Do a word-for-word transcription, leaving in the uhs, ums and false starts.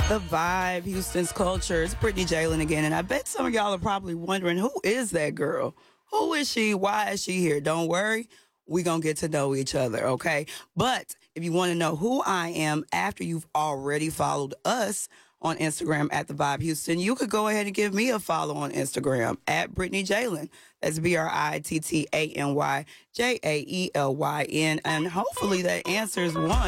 The Vibe, Houston's Culture. It's Brittany Jalen again, and I bet some of y'all are probably wondering, who is that girl? Who is she? Why is she here? Don't worry, we're going to get to know each other, okay? But if you want to know who I am after you've already followed us on Instagram at The Vibe Houston, you could go ahead and give me a follow on Instagram at Brittany Jalen. That's B R I T T A N Y J A E L Y N. And hopefully that answers one.